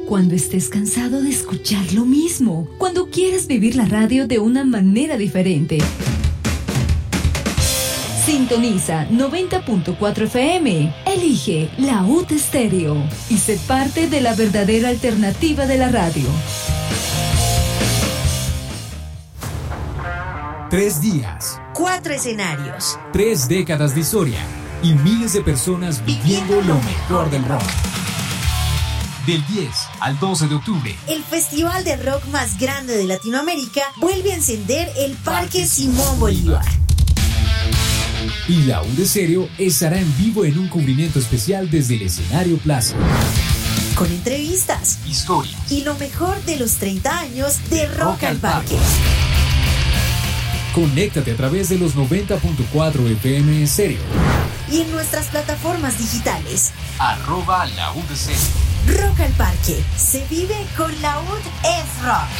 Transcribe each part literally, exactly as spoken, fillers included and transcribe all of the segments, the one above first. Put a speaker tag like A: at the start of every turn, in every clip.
A: Cuando estés cansado de escuchar lo mismo. Cuando quieras vivir la radio de una manera diferente. Sintoniza noventa punto cuatro F M. Elige la U T Estéreo y sé parte de la verdadera alternativa de la radio.
B: Tres días.
C: Cuatro escenarios.
B: Tres décadas de historia. Y miles de personas viviendo lo mejor del rock. Del diez al doce de octubre.
C: El festival de rock más grande de Latinoamérica vuelve a encender el Parque Simón Bolívar.
B: Y la U de Stereo estará en vivo en un cubrimiento especial desde el escenario Plaza.
C: Con entrevistas,
B: historias
C: y lo mejor de los treinta años de Rock, rock al Parque.
B: Conéctate a través de los noventa punto cuatro F M Stereo.
C: Y en nuestras plataformas digitales.
B: Arroba la U de Stereo.
C: Rock al Parque. Se vive con la U D es Rock.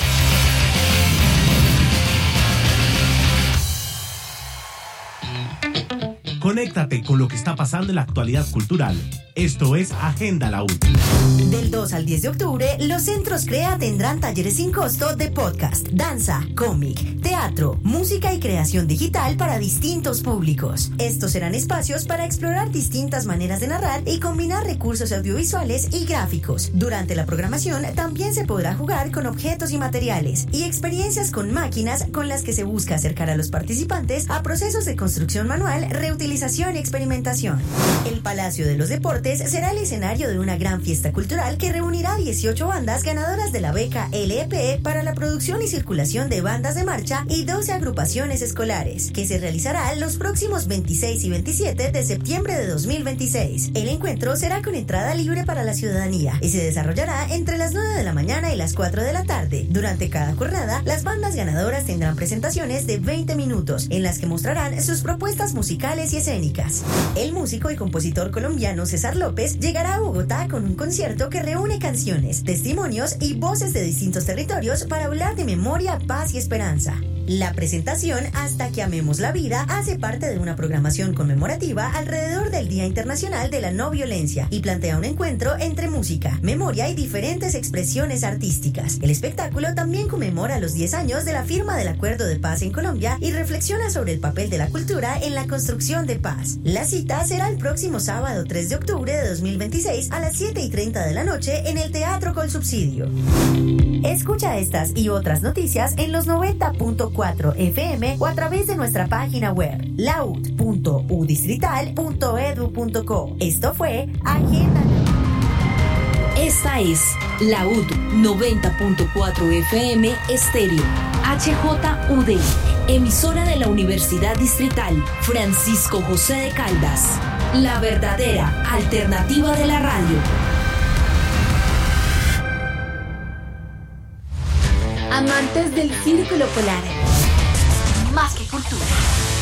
D: Conéctate con lo que está pasando en la actualidad cultural. Esto es Agenda La U.
C: Del dos al diez de octubre, los centros CREA tendrán talleres sin costo de podcast, danza, cómic, teatro, música y creación digital para distintos públicos. Estos serán espacios para explorar distintas maneras de narrar y combinar recursos audiovisuales y gráficos. Durante la programación también se podrá jugar con objetos y materiales y experiencias con máquinas con las que se busca acercar a los participantes a procesos de construcción manual, reutilización y experimentación. El Palacio de los Deportes será el escenario de una gran fiesta cultural que reunirá dieciocho bandas ganadoras de la beca L E P para la producción y circulación de bandas de marcha y doce agrupaciones escolares, que se realizará los próximos veintiséis y veintisiete de septiembre de dos mil veintiséis. El encuentro será con entrada libre para la ciudadanía y se desarrollará entre las nueve de la mañana y las cuatro de la tarde. Durante cada jornada, las bandas ganadoras tendrán presentaciones de veinte minutos en las que mostrarán sus propuestas musicales y escénicas. El músico y compositor colombiano César López llegará a Bogotá con un concierto que reúne canciones, testimonios y voces de distintos territorios para hablar de memoria, paz y esperanza. La presentación Hasta que amemos la vida hace parte de una programación conmemorativa alrededor del Día Internacional de la No Violencia y plantea un encuentro entre música, memoria y diferentes expresiones artísticas. El espectáculo también conmemora los diez años de la firma del Acuerdo de Paz en Colombia y reflexiona sobre el papel de la cultura en la construcción de paz. La cita será el próximo sábado tres de octubre de dos mil veintiséis a las siete y treinta de la noche en el Teatro Colsubsidio. Escucha estas y otras noticias en los noventa punto cuatro F M o a través de nuestra página web laud punto u distrital punto edu punto co. Esto fue Agenda.
A: Esta es la U D noventa punto cuatro F M Estéreo, H J U D, emisora de la Universidad Distrital Francisco José de Caldas, la verdadera alternativa de la radio.
E: Amantes del Círculo Polar, más que cultura,